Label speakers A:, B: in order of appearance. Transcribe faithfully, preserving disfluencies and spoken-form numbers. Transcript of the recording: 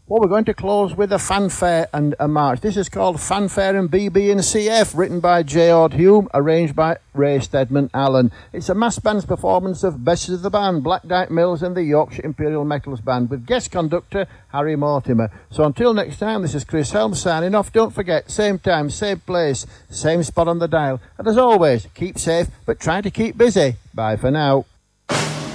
A: Well, we're going to close with a fanfare and a march. This is called Fanfare and B B and C F, written by J. Ord Hume, arranged by Ray Stedman Allen. It's a mass band's performance of Best of the Band, Black Dyke Mills and the Yorkshire Imperial Metals Band, with guest conductor Harry Mortimer. So until next time, this is Chris Helms signing off. Don't forget, same time, same place, same spot on the dial. And as always, keep safe, but try to keep busy. Bye for now.